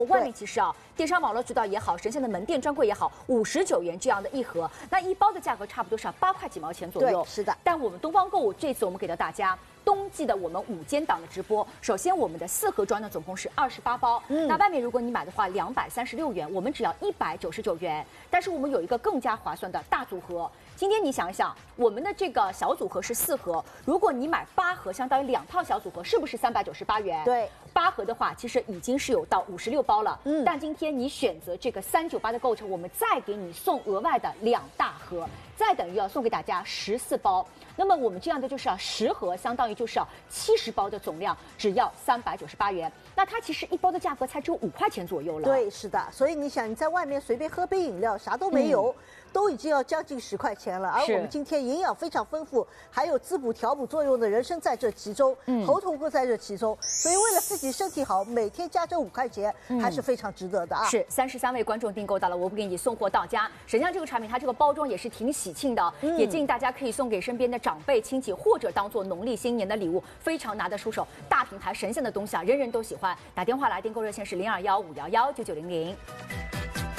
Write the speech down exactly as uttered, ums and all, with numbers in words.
外面其实啊，电商网络渠道也好，神仙的门店专柜也好，五十九元这样的一盒，那一包的价格差不多是八块几毛钱左右。 是的。 但我们东方购物这次我们给到大家冬季的我们午间档的直播，首先我们的四盒装呢总共是二十八包，嗯，那外面如果你买的话两百三十六元，我们只要一百九十九元。但是我们有一个更加划算的大组合。今天你想一想，我们的这个小组合是四盒，如果你买八盒，相当于两套小组合，是不是三百九十八元？ 对， 八盒的话，其实已经是有到五十六包了。嗯，但今天你选择这个三九八的购车，我们再给你送额外的两大盒，再等于要送给大家十四包。那么我们这样的就是要十盒，相当于就是要七十包的总量，只要三百九十八元。那它其实一包的价格才只有五块钱左右了。 对，是的。所以你想，你在外面随便喝杯饮料，啥都没有。嗯，都已经要将近十块钱了，而我们今天营养非常丰富，还有滋补调补作用的人参在这其中，嗯，猴头菇在这其中，所以为了自己身体好，每天加这五块钱还是非常值得的啊！ 是三十三位观众订购到了，我不给你送货到家。神像这个产品，它这个包装也是挺喜庆的，嗯，也建议大家可以送给身边的长辈、亲戚，或者当做农历新年的礼物，非常拿得出手。大品牌神像的东西啊，人人都喜欢。打电话来订购热线是零二幺五幺幺九九零零。